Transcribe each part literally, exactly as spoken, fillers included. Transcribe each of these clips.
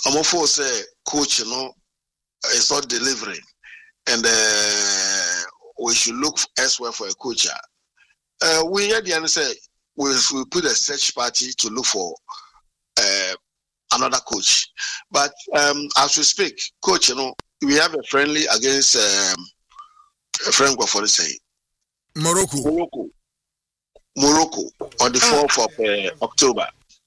I'm also say coach, you know, is not delivering, and uh, we should look elsewhere for a coach. Uh, we had the answer. We we put a search party to look for uh, another coach, but um, as we speak, coach, you know, we have a friendly against um, a friend for the say Morocco. Morocco. Morocco on the fourth of uh, October.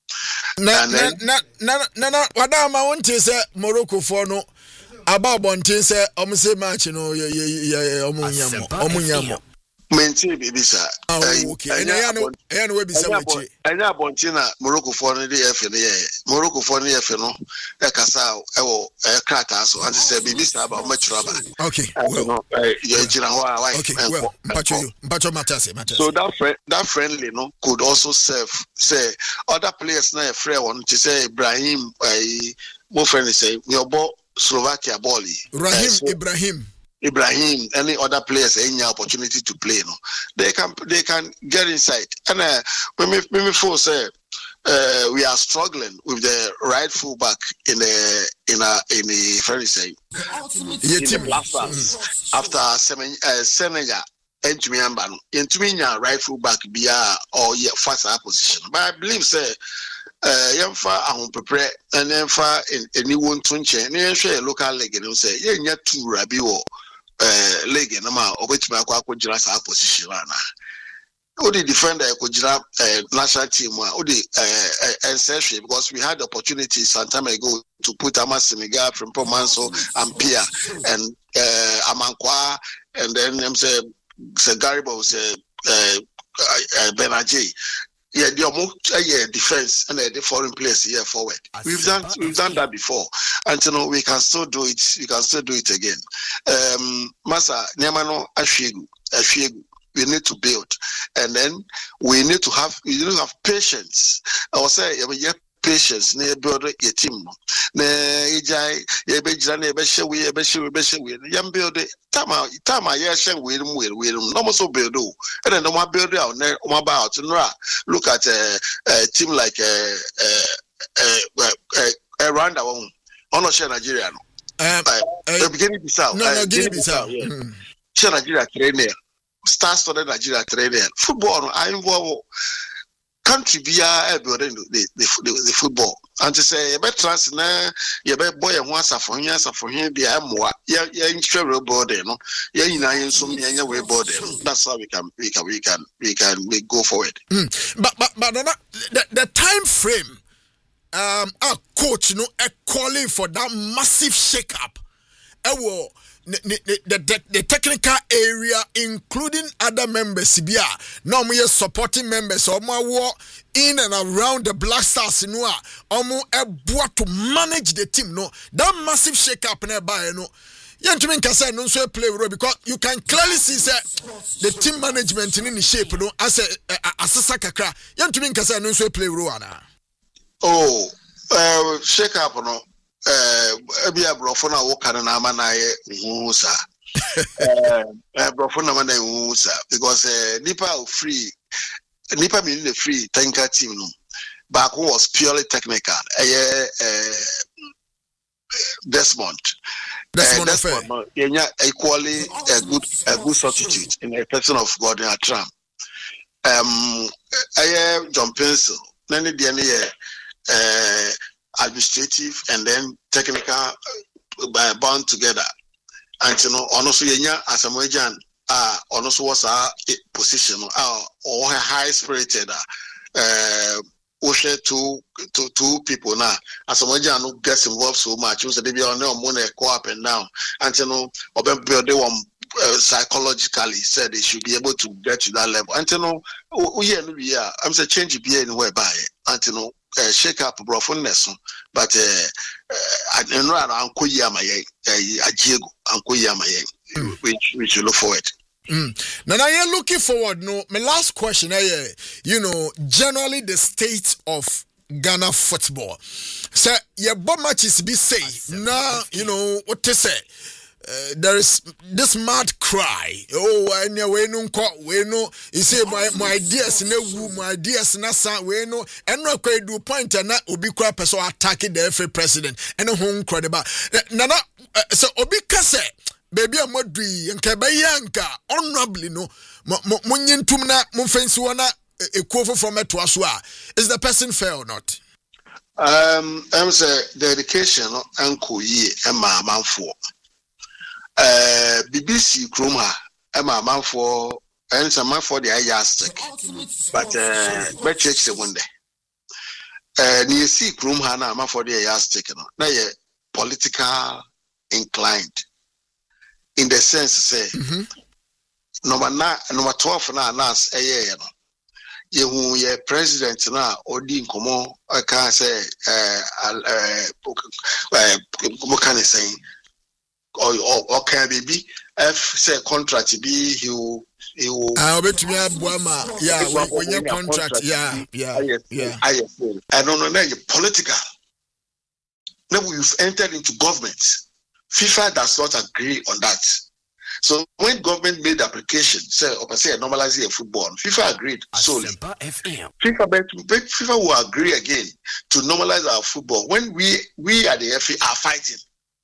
Na na na na na na wadama wonte say Morocco for no about bontin say omo say match no ye ye omo nyamo omo nyamo maintain baby sir. Okay, ena ya no ya no we bi say wachi ena bontin na Morocco for no dey F no ye Morocco for no F no e kasa e wo e krata so and say baby sir ba omo chiraba. Okay, well you jira ho why. Okay, well mpacho you mpacho matase matase. So that friend that friendly no could also serve say other players na e free one to say Ibrahim eh mo friend say your ball Slovakia ball. Rahim uh, so, Ibrahim Ibrahim, any other players, any opportunity to play, no, they can they can get inside. And uh, when we when we first say uh, we are struggling with the right fullback in the in a in the very say in the Black Stars after seven uh, Senegal and Tumiamba, in Tuminya right fullback be a or yeah fast position. But I believe say. Uh, yamfa ahun prepare and then fa any one tunche and share local league and say yeah nya two rabi wo uh league na ma obetimi akwa akojira sa position na o the defender akojira uh, national team o the uh ancestry because we had the opportunity some time ago to put Ama Senegal from Pomanso and Pia and uh Amankwa and then them say say Garibo say uh, uh Benaje. Yeah, the almost yeah defense and the foreign players here forward. We've done we've done that before, and you know we can still do it. We can still do it again. Um, Masa Nyamano Ashegu Ashegu. We need to build, and then we need to have we need to have patience. I will say yeah. Patience, ne build a team. Ne ejai, ye be jira ne be she we be she we be she we. Yam build it. Tama tama ye she we we we. No more so build o. And then no more build out. Ne no more out. Look at a uh, uh, team like a uh, uh, uh, Rwanda one. Ono she Nigeria no. Um, uh, beginning Bissau. No, no, Guinea Bissau. She Nigeria trainer. Star studied Nigeria trainer. Football. I involve. Country via building the, the the the football and to say you better trans na you better boy and once for him for him be more yeah yeah insurance board no yeah you know so yeah way board that's how we can we can we can we can we go forward. Mm. but but but the, the the time frame um our coach no a calling for that massive shake up I will The, the, the, the technical area, including other members, no more supporting members, or more in and around the Black Stars, no, or more to manage the team. No, that massive shake up nearby, no. Yantumin can say no so play role because you can clearly see that the team management in the shape, no, as a as a sakakra. Yantumin can say no so play role. Oh, uh, shake up, no. Uh, ebi abrofo na wo kan na ama na ye nhusa eh abrofo na ma na nhusa because uh, nipa free nipa mean the free tanker team no back was purely technical eh uh, Desmond Desmond, uh, Desmond no, yenya equally a good a good substitute in a person of Gordon Atram um eh John Pencil nani de ne eh administrative and then technical uh, bound together. And you know, also yenya Asamoah uh also was a position uh, or high spirited uh Oshe two two two people now. Asamoah no gets involved so much. So they be on their money go up and down. And you know, open build they want uh, psychologically said they should be able to get to that level. And you know, oh yeah, no yeah, I'm saying change be anywhere by it. And you know. Uh, shake up brofoness but uh I don't know anko yamaye ajiego anko yamaye which we should look forward. Mm. Now, now you're looking forward. No, my last question. Uh, you know, generally the state of Ghana football. So your bomb matches be say now. You know what to say. Uh, there is this mad cry. Oh, and we no we no. You see, my my ideas no woo, my ideas na sa we no. And no quite do point and that obi kura person attacking the F A president. And no home credible. Nana, so obi kase baby a modri yanka bayanka honorably no. Munyin tumna munfensi wana a quote from a toaswa. Is the person fair or not? Um, I'm say dedication uncle ye and my man for. Uh, B B C Kroma, I'm a man for, and some man for the Ayastic, but uh, but church the one day. Uh, near see Kroma, I'm man for the Ayastic, now you're political inclined in the sense, say, number nine, number twelve, now, last a year, you who ye president now, or Dean Como, I can't say, uh, uh, what can I say? Or, or, or can be if say contract be he will he will I'll bet me Buama yeah when your contract yeah yeah yeah I I don't know now political now we've entered into government. FIFA does not agree on that. So when government made the application say or say normalizing football, FIFA agreed solely. FIFA bet, FIFA will agree again to normalize our football when we we at the F A are fighting.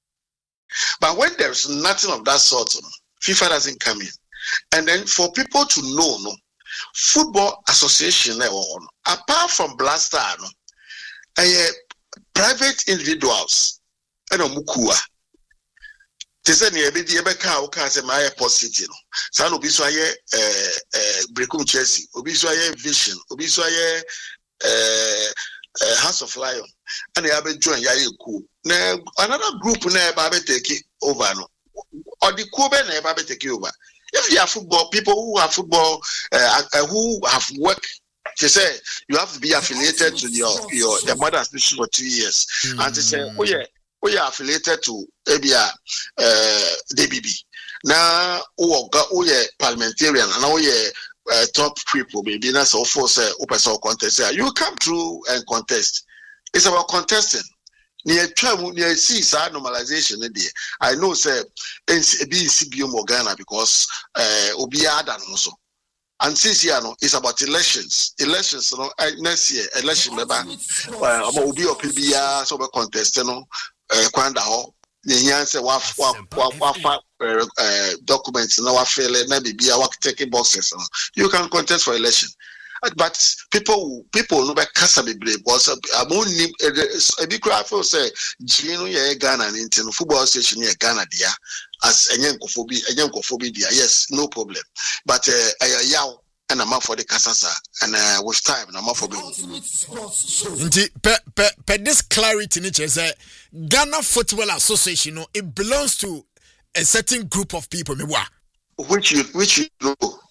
But when there's nothing of that sort, FIFA doesn't come in. And then for people to know, no, football association, apart from Blaster, no, uh, private individuals, and Mukua, they said, "Nebeka Oka say my post no. San Obiswaye, Brekum Chelsea, Obiswaye Vision, Obiswaye, House of Lion, and they have joined Yaku." Now another group never take it over, no, or the Kuba never take it over. If you have football, people who have football, uh, who have worked, they say you have to be affiliated to your your the mother association for two years, mm. and they say, oh yeah, oh yeah, affiliated to A B R, uh, D B B. Now, oh, oh yeah, parliamentarian, and oh yeah. Uh, top people, maybe that's all for say open source contest. You come through and contest. It's about contesting. Near travel, near see side normalization. I know, say, being C B M Ghana because uh, Obiada also. And since you know, it's about elections. Elections, you know, next year, election, maybe, uh, Obi or P B R, so we contest, you know, uh, Kwanda Ho. The answer, what, what, what, what, uh, documents, now I feel it, maybe be a work taking boxes. You can contest for election. But people, people know about Kasabi Blade was a only a big cry for say, Gino, yeah, Ghana, and football station near Ghana, dear, as a yankophobia, a yankophobia, yes, no problem. But a yow and a man for the Casasa, and uh, with time, and a man for Indeed, per this clarity, nature say Ghana Football Association, it belongs to a certain group of people, which you, which you know.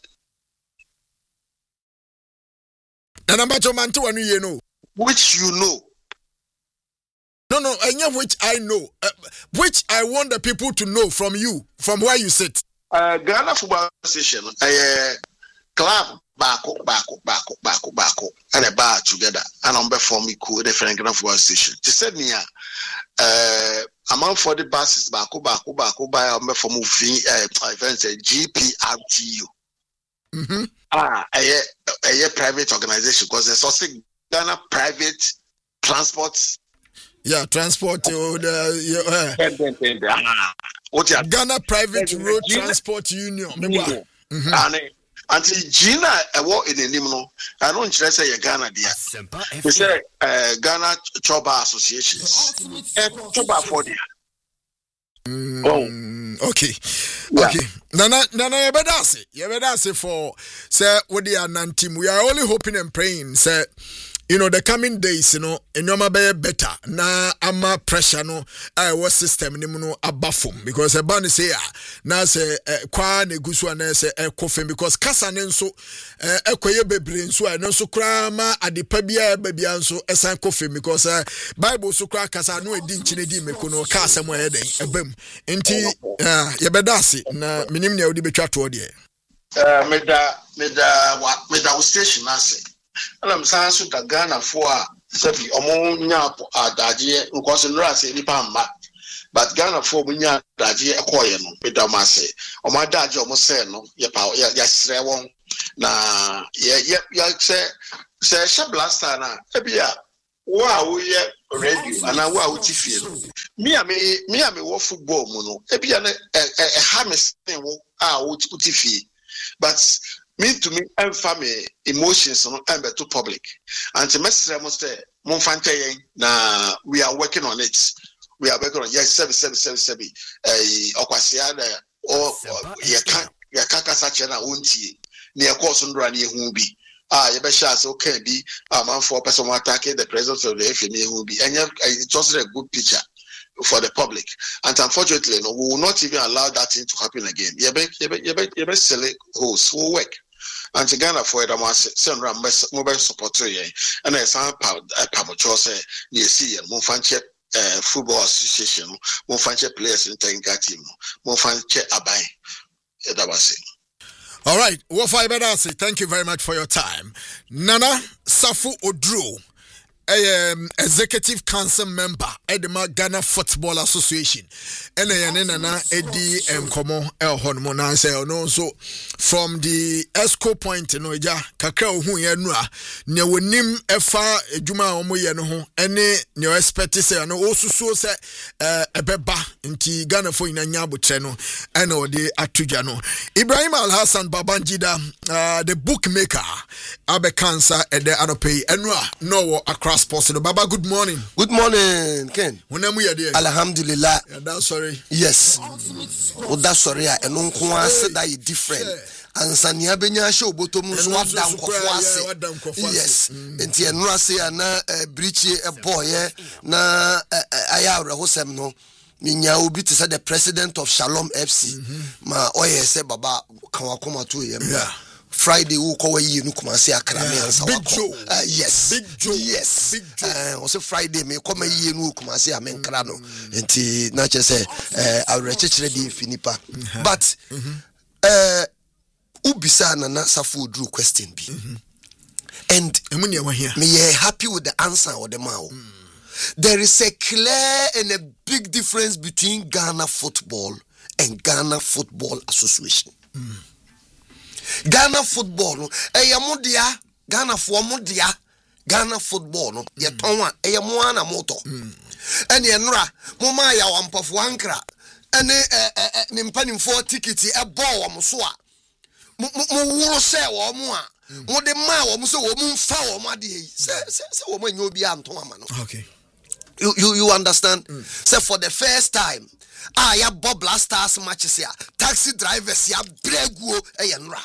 And I'm about to man to you know. Which you know. No, no, I know which I know. Uh, which I want the people to know from you, from where you sit. Uh, Ghana Football Association, a uh, club, backo, backo, backo, backo, backo, and a bar together. And I'm before me cool, different Ghana Football Association. She said, Nia, uh, among for the buses, backo, backo, backo, by a for moving events, a G P R T U. Mm-hmm. Ah, a, a, a private organization because there's also Ghana Private Transport. Yeah, transport. Uh, the, uh, what you Ghana Private Road Gina? Transport Union. Mm-hmm. And until Gina, a war in the Nimno, I don't just say Ghana, dear. We say uh, Ghana Choba Association. Choba for dear. Mm, oh, okay, yeah. Okay. Nana, Nana, you better say, you better say for say what they are non-team. We are only hoping and praying, say, you know, the coming days, you know, in your be better. Na ama pressure no, I was system ni muno abafum because a band say ah, na say kwa negusu na say ekofem because kasa nenso ekoye bebre nso a nenso kra ma adepa bia bia nso esan kofem because Bible so kra kasa no edi nchine di meko no ka asem wa yeden ebam enti ye bedase na minim ne odi betwa to de eh meda meda wa meda station ase alam san so da Ghana for sabi omo nya adaje nkoso nra se nipa mba but Ghana for munya daji ekoye no bedamase o ma daji o mo say no ye pa ya sre won na ye ye say say she blaster na e bia wo a wo ye radio ana wo a wo tifie no me a me me a me wo football mu no e bia na e ha me sen wo a wo tifie but me to me emfa me emotions no embe to public and to mesre mo say mo fante yen na we are working on it. We are working on yes, seven, seven, seven, seven. Eh, Okwasiana or Yaka Yaka Sachana Unti near Corsondra near Humbi. Ah, Yabashas okay be a man for person attacking the presence of the F M A Humbi. And it was a good picture for the public. And unfortunately, no, we will not even allow that thing to happen again. Yabe Yabe Yabe select hosts will work. And to Ghana for it, I must send around mobile support to you. And I sound Pamucho say, you see, and Monfanche. Uh, football association, more fancy players in Tenga team, more fancy Abai. That was it. All right, Wofa Ibadasi, thank you very much for your time. Nana Safu Odro, a um, executive council member at the Ghana Football Association, and a Nana Eddie and Komo El Honmona say, no, so from the Esco point in Oja, Kakao Hu Yanua, Newanim Efa Juma Omoyano, any new expect say, and also so say a beba inti Ghana for in Nyabu Cheno, and or the Atujano. Ibrahim Al Hassan Babangida, uh, the bookmaker, Abe Cancer at the Anope, and no across. Possible. Baba, good morning. Good morning, Ken. When am we there? Alhamdulillah. Yeah, that's sorry. Yes. Oh, that's sorry. And on said that is different. And Sanya Benya show bottom was what down Kofwase. Yes. And Tianra say na breach a boy na ayara hosem no. Minya ubi to say the president of Shalom F C. Ma oye say Baba Kawakoma to him. Yeah. Friday who call you no come say akra me ansa Big Joe. Uh, yes. Big Joe. Yes. Big Joe. Uh, also Friday me come you no come say amenkra no. Enti na che say eh awrechechere di finipa. But uh ubisa na na safu drew question bi. And me happy with the answer or the mao. There is a clear and a big difference between Ghana Football and Ghana Football Association. Mm. Ghana football no eyamudia Ghana for mudia Ghana football no ye tonwa eyemu ana moto ene enra moma ya wampafo ankra ene ne mpanimfo ticket e bo wo mso a mo wuro se wo mo a mo de ma wo mo se wo mo mfa wo ma de yi se se wo ma nyo bi anton ama no. Okay, you you, you understand? Mm. So for the first time ah ya Bob Blasters matches ya taxi drivers ya breguo eyenra.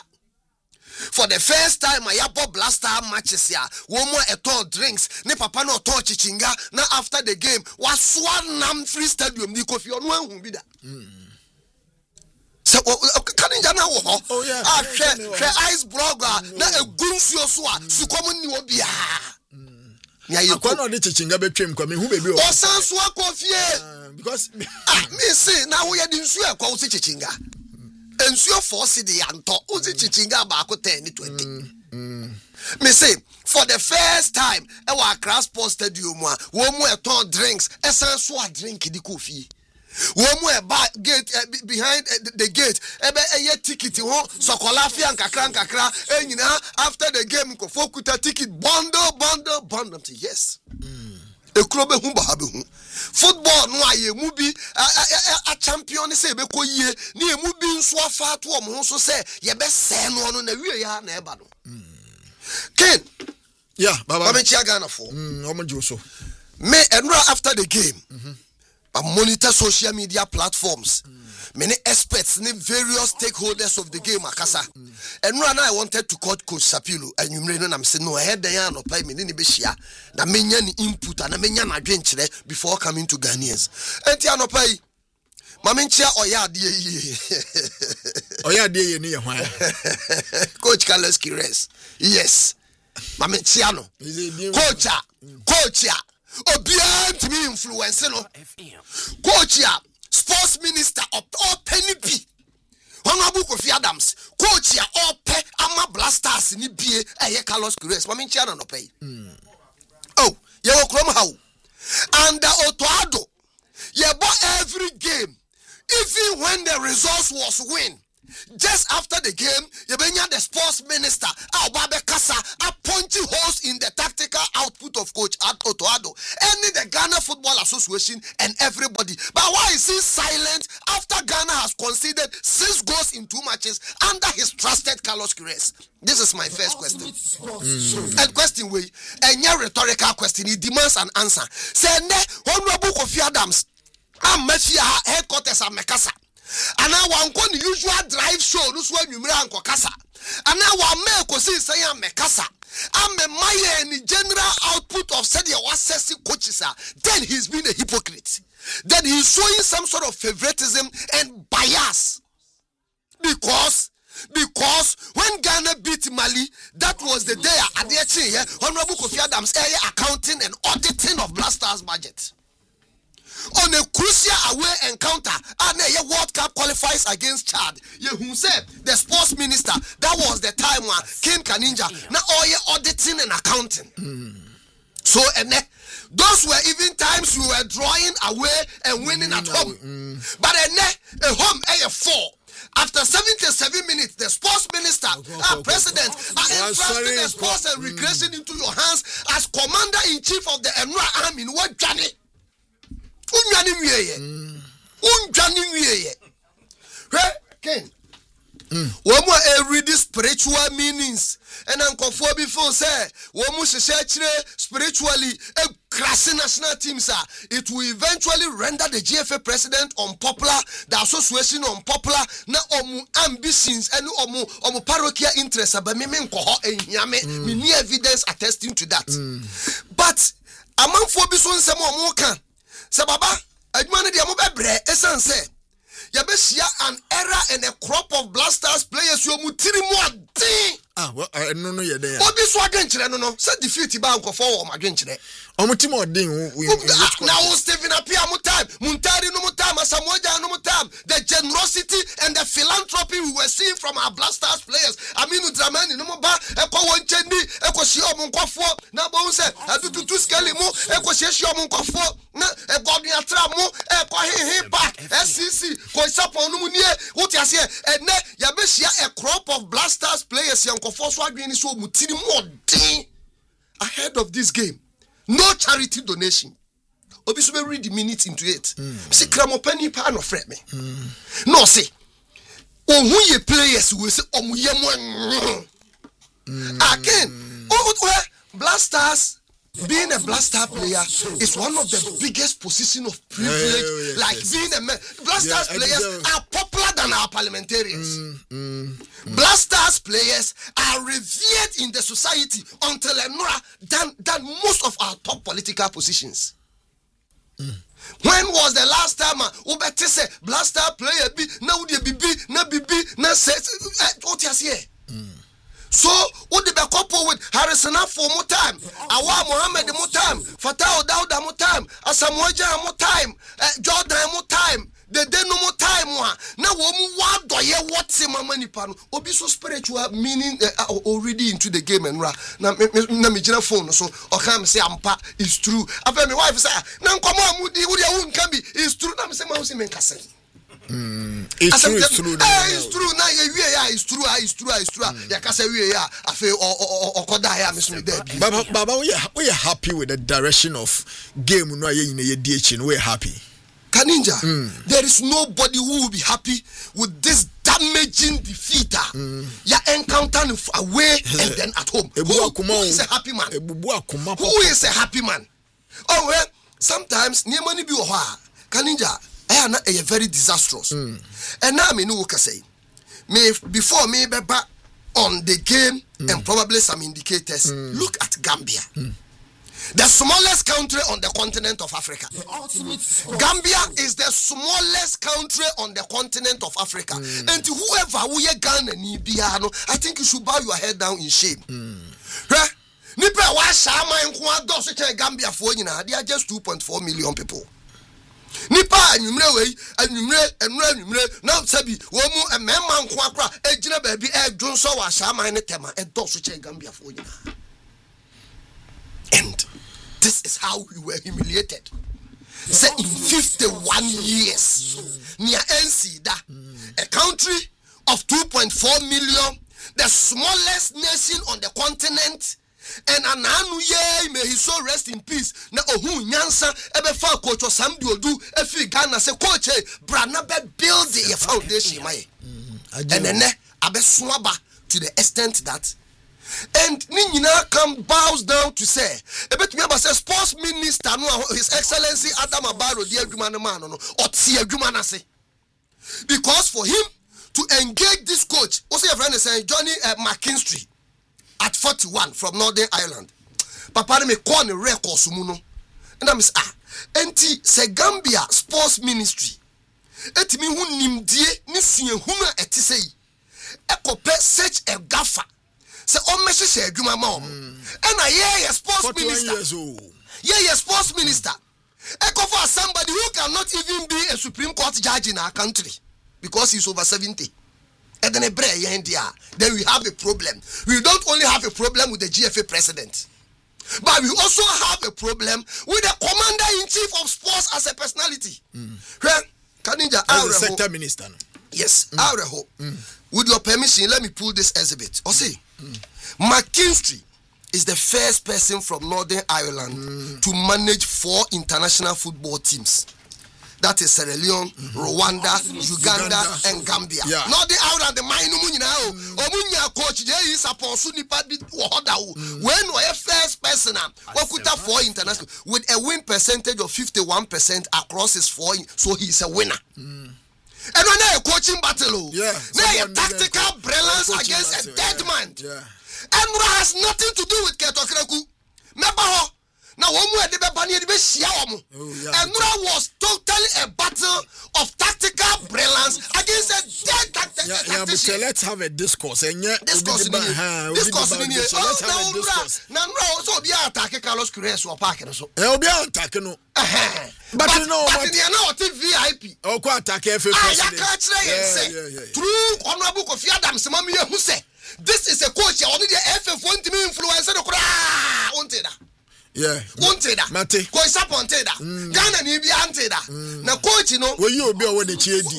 For the first time, I have blaster matches here. One more eto drinks. Ne papa no to chichinga. Na after the game, was swan nam free stadium. Ni kofi onu an humbi da. So can you know? Oh yeah. Ah, she she ice blogger. Na a gunfio so a su komu ni obia. Nya ye ko no de chichinga betwem kwa me hu bebi o. O san so akofie. Because ah me say na wo ye di nsu e kwa wo chichinga. Ensuo force the anto uzi chichinga ba ko ten twenty. Me say for the first time e wa Accra Sports Stadium a wo mu e ton drinks esan so a drink di coffee. Wo mu e ba gate uh, behind uh, the, the gate e be e ticket ho sokola fi ankakra ankakra enyina after the game ko fokuta ticket bundle bundle bundle. Yes. E club hu ba be hu. Football no aye mu bi a champion say be ko yie na e mu bi nso afa to o mo so say ye be se no no na wie ya na e ba no. Ken. Yeah, baba. Baba chia Ghana for. Mm, o mo jo so. Me enra after the game. Mhm. I monitor social media platforms. Mm. Many experts name various stakeholders of the game akasa. Mm. And right now I wanted to call Coach Sapilo and you know I'm saying no head there no pay me ni be share na menya ni input and menya na adwenkyere before coming to Ghanaians. Enti anopai mamenchia oya de yi. Oya de yi ni ye hwan. Coach Carlos Queiroz. Yes. Mamenchia no. Coach a coach a Obian to me influence no. Coach ya sports minister of all penny P. Honorable Kofi Adams. Coach ya all pe ama blasters ni bie eye Carlos Queiroz. Mami nchia no pay. Oh, ye wo krom how. And Otoado. Ye bo every even when the results was win, just after the game, Yebenya the sports minister, Ababe Kasa, appointing host in the tactical output of Coach Otto Addo, any the Ghana Football Association and everybody. But why is he silent after Ghana has conceded six goals in two matches under his trusted Carlos Queiroz? This is my first question. Mm. And question way, and your rhetorical question, it demands an answer. Say, ne, Honorable Kofi Adams, I'm Mafia headquarters at Mekasa. And now one go the usual drive show, no swear you and Kasa. And now one make say say I'm Mekasa. I'm a Maya and the general output of said your assessing coaches. Then he's been a hypocrite. Then he's showing some sort of favoritism and bias. Because Because when Ghana beat Mali, that was the day at the yeah, Honorable Kofi Adams area accounting and auditing of Black Stars budget. On a crucial away encounter, and a World Cup qualifies against Chad. You who said the sports minister, that was the time when Kim Kaninja, now all your auditing and accounting. Mm. So and those were even times we were drawing away and winning at home. Mm. But a home a four. After seventy-seven minutes, the sports minister, our uh, president, are entrusting the sports and recreation mm. into your hands as commander-in-chief of the Enra Army. What Johnny? Unjani wiye. Unjani wiye. Hey, Ken. One more read the spiritual meanings. And Uncle Four before say, one more spiritually a classy national team, sir. It will eventually render the G F A president unpopular, the association unpopular, na omu ambitions and omu omu parochial interests. But me me and yame, me need evidence attesting to that. Mm. But among four bison some more can. Sababa, adwane dia mo bebre esan say yabeshia an era and a crop of Black Stars players you mutiri mu adin. Ah, well, I no no ye there. Obi so adwenkyere no no, say defeat ba nkofo wo madwenkyere. Omutim odin we now Stephen Apia mo time, Muntari no mo time, Asamoah no mo time. The generosity and the philanthropy we were seeing from our Black Stars players. Aminu Dramani no mo ba e ko wonchendi e ko hye omo nkofo na bo say adutu tu skeli mu e ko hye omo nkofo na e godun atra mu e ko hehe back S C C ko sapon no mu nie what you say ene yabeshia a crop of Black Stars players yankofo so adwen so mutiri modin ahead of this game. No charity donation. Obi so be read the minute into it. Mm. See kramo penny pa no frɛ me. Mm. No say ohun ye players we say omuye mo. Again, oh, Black Stars being a Black Star player is one of the biggest position of privilege. Yeah, yeah, yeah, like yes. being a man. Black Stars yeah, players are popular than our parliamentarians. Mm, mm, mm. Black Stars players are revered in the society until Enora than, than most of our top political positions. Mm. When was the last time we uh, say Black Star player be now the B B na B B na say what you say? So, what the couple with Harrison for more time, Awa Mohammed more time, Fatah Dauda more time, Asamoah more time, uh, Jordan more time, the day no more time. Now, what do you what's in my money pan? Obi so spiritual meaning uh, already into the game and ra. Now, me jina phone so or come say ampa is true. After my wife say, now come on, would you can be is true. Now, say, Mousi Menkase. Mm. It's true, it's true. Eh, it's true. Now you yeah, it's true. It's true. It's true. Yeah, cause we yeah. I feel or or or koda here, Miss Mide. Baba, Baba, we are we are happy with the direction of game. No, you in the D H. We're happy. Kaninja, mm. there is nobody who will be happy with this damaging defeater. Mm. You encounter away and then at home. Who, who is a happy man? Who is a happy man? Oh well, sometimes near money be oha. Kaninja. I am a very disastrous. Mm. And now me know say me before me be back on the game mm. and probably some indicators. Mm. Look at Gambia. Mm. The smallest country on the continent of Africa. Gambia is the smallest country on the continent of Africa. Mm. And whoever we Ghana ni biano, I think you should bow your head down in shame. Mm. Right? Nipa wa shama nkwa do so Gambia for nyina. They are just two point four million people. Nipa anwumre wei anwumre enura anwumre na sabi wo mu emema nko akra ejina baabi edwon so wa shaman ne tema edo so che Gambia fo nyina. And this is how we were humiliated. Say in fifty-one years near N C da. A country of two point four million, the smallest nation on the continent. And ananu ye may he so rest in peace. Na ohu nyansa ebe fa coach Osamdi Odu efi Ghana say coach brana be build the foundation mai. And then abe swaba to the extent that and ni nyina come bows down to say ebet me say sports minister no his excellency Adam Abaro di adwuma no man no oti adwuma na se. Because for him to engage this coach, also your friend is saying Johnny uh, McKinstry at forty-one from Northern Ireland. Papa me call the record sumuno. And I'm say ah enti se Gambia sports ministry. Etimi hu nimdie ni suahuma etisei. Ekope such a gaffer. Se o message say adwuma ma om. And I hear sports minister. Yeah, yeah, sports minister. Eko for somebody who cannot even be a Supreme Court judge in our country because he's over seventy. And then then we have a problem. We don't only have a problem with the G F A president, but we also have a problem with the commander-in-chief of sports as a personality. Mm. As a sector minister. Yes, mm. Mm. With your permission, let me pull this exhibit. Or say, mm. McKinstry is the first person from Northern Ireland mm. to manage four international football teams. That is Sierra Leone, mm-hmm. Rwanda, Uganda, Uganda, and Gambia. Yeah. Northern Ireland, the mine now. Omunya coach Jay is upon Sunipa When we are first person, Wakuta four international with a win percentage of fifty-one percent across his four, so he's a winner. Mm. And when they are coaching battle, yeah, they are tactical brilliance against battle, a dead yeah. man. Yeah. And has nothing to do with Ketokreku. Remember. Now, one more the Bani the Shiamu. And that was totally a battle of tactical brilliance against a dead tactical. Yeah, yeah, but so let's have a discourse. And yeah, discourse in here. Discourse in here. Oh, let's have a discourse. Now, no, so be attacking Carlos Cruz or Parker. So, I'll be attacking. But you know, but you know, V I P. Oh, quite attack every person. I can't say. True, Honorable Kofi Adams, Mammy, who said, this is a coach. Only the F F one team influencer. Yeah. Wanted that. Mate. Ko isa ponted that. Ghana ni bi ante that. Na coach no. We you obi owo de chiedi.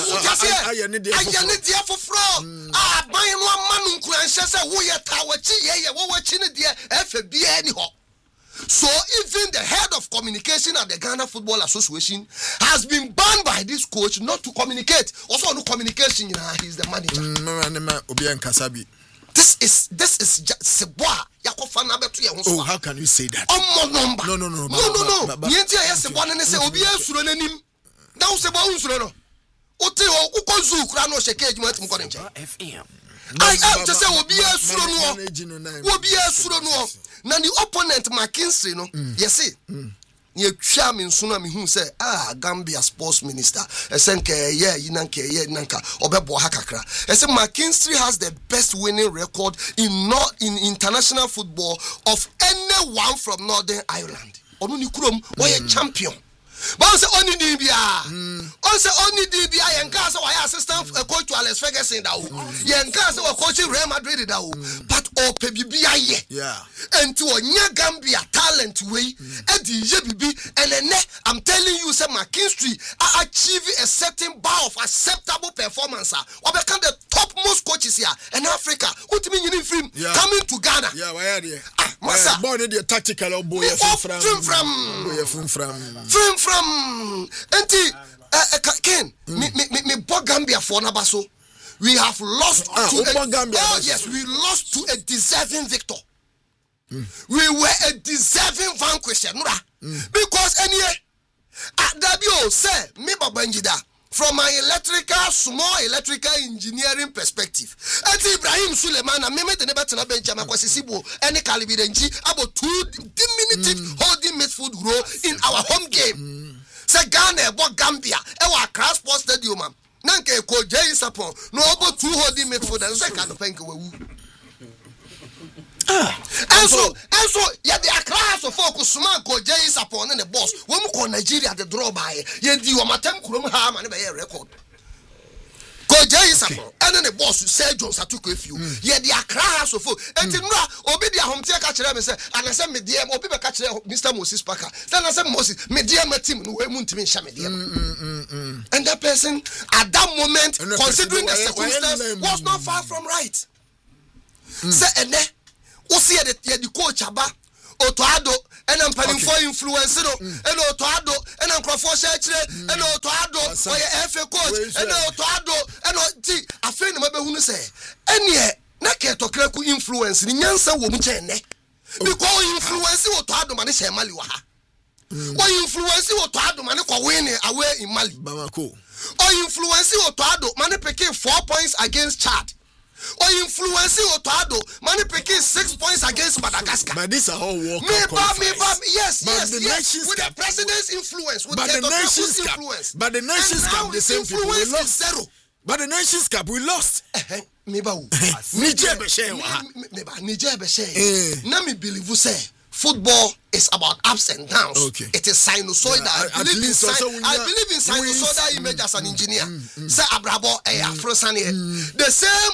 Aye ne dia foforo. Aye ne dia foforo. Ah ban no amanu nkuranhye se wo ye ta wa chi ye ye wo wa chi ne dia F B A ni ho. So even the head of communication at the Ghana Football Association has been banned by this coach not to communicate. Also no communication, he's the manager. Mm, obi en kasabi. This is this is Seboa Yakofana betu ye ho so. Oh, how can you say that? Omo number. No, no, no. No, no, no. Nienti ye Seboa ne se obi asuro nanim. Na wo Seboa unsuro no. Oti o ukozu kura no sheke ejuma tim ko nche. F M. I am to say obi asuro no. Obi asuro no. Na the opponent McKinstry no. Yes see. Ye twa me nso na me hu say ah Gambia sports minister esenke ye yinanke ye nanka obebo ha kakra ese McKinstry has the best winning record in not in international football of anyone from Northern Ireland onu ni kurom wo ye champion but say only D B A on say only D B A yenka say why assistant coach to Alex Ferguson da o yenka say we coach Real Madrid da o but o pe bibia ye yeah and to onya Gambia talent way e di ye bibi and then I'm telling you say McKinstry achieve a certain bar of acceptable performance or become the topmost coaches here in Africa ultimate uni film coming to Ghana yeah why are they ah born the tactical boy from from boy from from from from enti Ken me me me Gambia for Nabaso we have lost ah, to a, Gambia, oh yes we lost to a deserving victor. Mm. We were a deserving vanquisher, mm. because anyway, at W say me Babanjida from my electrical small electrical engineering perspective. And Ibrahim Suleiman and me me the never to na bench am kwasisibo any calibidenji about two diminutive mm. holding midfield role in our home game. Mm. Say Ghana bo Gambia e wa Accra Sports Stadium am. Nanke ko Jay Sapon no about two holding midfield and say kan penke wewu. Ah, and so, and so, yeah, the Accra so focus man ko Jay Sapon and the boss. When we call Nigeria the draw by, yeah, the Omatem Kurum ha man be record. Ko Jay Sapo, and then the boss said Jones at took with you. Yet the Accra House of Food. And to know, Obi the home tear catcher, and I said, me dear, or people catch Mister Moses Parker. Then I said, Moses, me dear, my team, who went to me, Shamedium. And that person, at that moment, considering the circumstance, was not far from right. Say, and then, who see the coach about Otoado. And I'm planning for influence, and Otoado, and I'm Crawford Church, and Otoado, or F A coach, and Otoado, and T. I feel the who say, and yet, Naka to Kraku influence, the Yansa woman, because influence Otoado, man, is a Maliwaha. Or influence Otoado, man, winning away in Mali, Bamako. Or influence Otoado, man, picking four points against Chad. Or influence Otoado, money picking six points against Madagascar. But these are all walk me, ba, me, ba, yes, but yes, the yes. With Cup, the president's influence, with but the, the Nations influence. Cup, but the Nations Cup, the same people we lost. Zero. But the Nations Cup, we lost. Me ba, Niger Beshe, me ba, Niger Beshe. Na me believe you say. Football is about ups and downs. Okay. It is sinusoidal. Yeah, I, believe in sin- I believe in sinusoidal image as an engineer. Say Abrabo, eh, Afro Sani. The same